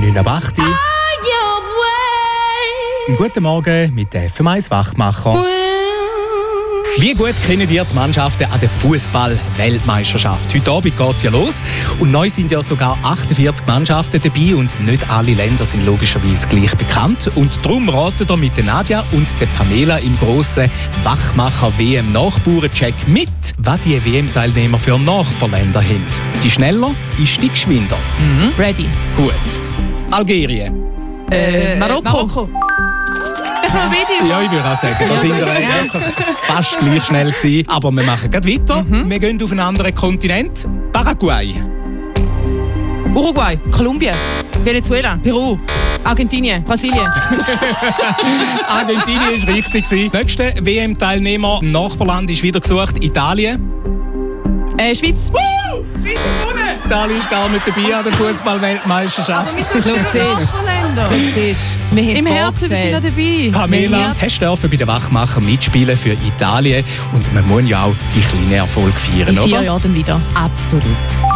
9:08 Uhr. Guten Morgen mit den FM1 Wachmacher. Wie gut kennen ihr die Mannschaften an der Fußball-Weltmeisterschaft? Heute Abend geht es ja los. Und neu sind ja sogar 48 Mannschaften dabei und nicht alle Länder sind logischerweise gleich bekannt. Und darum raten wir mit der Nadja und der Pamela im grossen Wachmacher-WM-Nachbauern-Check mit, was die WM-Teilnehmer für Nachbarländer haben. Die schneller ist die geschwinder. Ready. Gut. Algerien. Marokko. Ja, ich würde auch sagen, da sind wir wirklich fast gleich schnell gewesen. Aber wir machen gleich weiter. Wir gehen auf einen anderen Kontinent. Paraguay. Uruguay. Kolumbien. Venezuela. Peru. Argentinien. Brasilien. Argentinien ist richtig gewesen. Nächster WM-Teilnehmer im Nachbarland ist wieder gesucht. Italien. Schweiz. Schweiz ist gewonnen. Italien ist gar nicht dabei an der Fußball-Weltmeisterschaft. Im Herzen sind wir dabei. Pamela, hast du bei den Wachmachern mitspielen für Italien und man muss ja auch die kleinen Erfolge feiern, In 4 oder? Jahren dann wieder. Absolut.